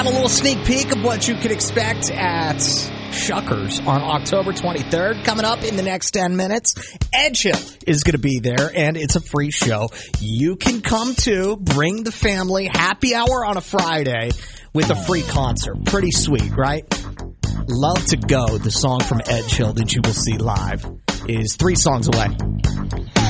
Got a little sneak peek of what you could expect at Shuckers on October 23rd. Coming up in the next 10 minutes, Edge Hill is going to be there, and it's a free show. You can come to, bring the family, happy hour on a Friday with a free concert. Pretty sweet, right? Love to Go, the song from Edge Hill that you will see live, is 3 songs away.